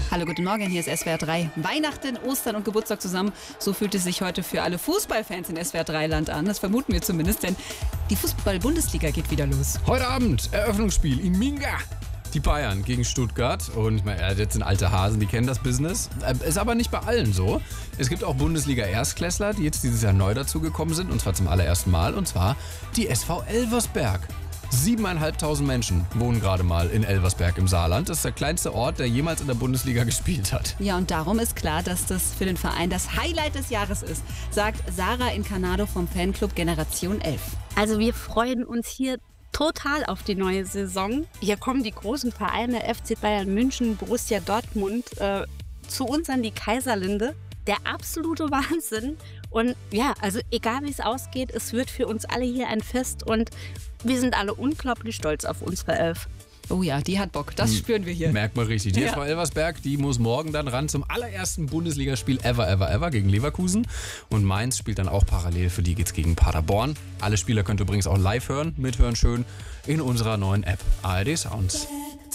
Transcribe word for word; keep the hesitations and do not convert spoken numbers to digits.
Hallo, guten Morgen, hier ist S W R drei. Weihnachten, Ostern und Geburtstag zusammen. So fühlt es sich heute für alle Fußballfans in S W R drei Land an. Das vermuten wir zumindest, denn die Fußball-Bundesliga geht wieder los. Heute Abend Eröffnungsspiel in Minga. Die Bayern gegen Stuttgart. Und ich meine, das sind alte Hasen, die kennen das Business. Ist aber nicht bei allen so. Es gibt auch Bundesliga-Erstklässler, die jetzt dieses Jahr neu dazugekommen sind. Und zwar zum allerersten Mal. Und zwar die S V Elversberg. Siebeneinhalbtausend Menschen wohnen gerade mal in Elversberg im Saarland. Das ist der kleinste Ort, der jemals in der Bundesliga gespielt hat. Ja, und darum ist klar, dass das für den Verein das Highlight des Jahres ist, sagt Sarah Incarnado vom Fanclub Generation elf. Also wir freuen uns hier total auf die neue Saison. Hier kommen die großen Vereine F C Bayern München, Borussia Dortmund äh, zu uns an die Kaiserlinde. Der absolute Wahnsinn. Und ja, also egal wie es ausgeht, es wird für uns alle hier ein Fest und wir sind alle unglaublich stolz auf unsere Elf. Oh ja, die hat Bock. Das spüren wir hier. Merkt man richtig. Die Ja. S V Elversberg, die muss morgen dann ran zum allerersten Bundesligaspiel ever, ever, ever gegen Leverkusen. Und Mainz spielt dann auch parallel. Für die geht's gegen Paderborn. Alle Spieler könnt ihr übrigens auch live hören, mithören schön in unserer neuen App A R D Sounds.